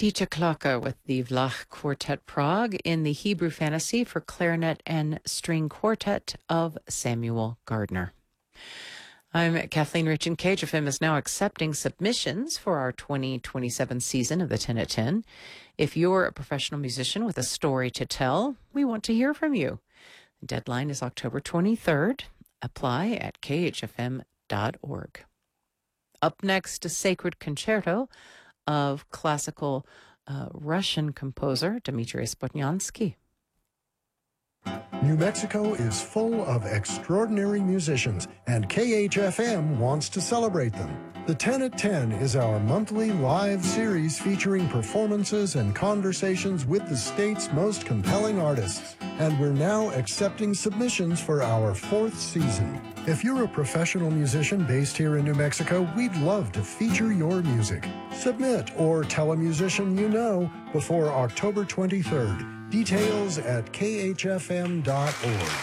Dieter Klocke with the Vlach Quartet Prague in the Hebrew Fantasy for Clarinet and String Quartet of Samuel Gardner. I'm Kathleen Rich, and KHFM is now accepting submissions for our 2027 season of the 10 at 10. If you're a professional musician with a story to tell, we want to hear from you. The deadline is October 23rd. Apply at khfm.org. Up next, a sacred concerto of classical Russian composer Dmitri Spotnyansky. New Mexico is full of extraordinary musicians, and KHFM wants to celebrate them. The 10 at 10 is our monthly live series featuring performances and conversations with the state's most compelling artists. And we're now accepting submissions for our 4th season. If you're a professional musician based here in New Mexico, we'd love to feature your music. Submit or tell a musician you know before October 23rd. Details at khfm.org.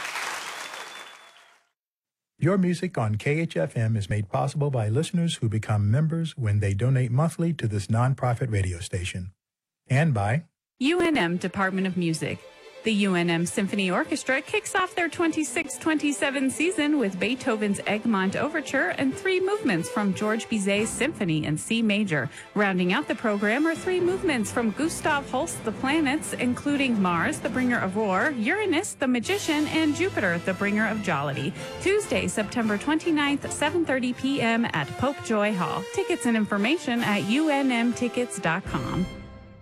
Your music on KHFM is made possible by listeners who become members when they donate monthly to this nonprofit radio station. And by UNM Department of Music. The UNM Symphony Orchestra kicks off their 26-27 season with Beethoven's Egmont Overture and 3 movements from George Bizet's Symphony in C major. Rounding out the program are 3 movements from Gustav Holst's The Planets, including Mars, the bringer of war, Uranus, the magician, and Jupiter, the bringer of jollity. Tuesday, September 29th, 7:30 p.m. at Pope Joy Hall. Tickets and information at unmtickets.com.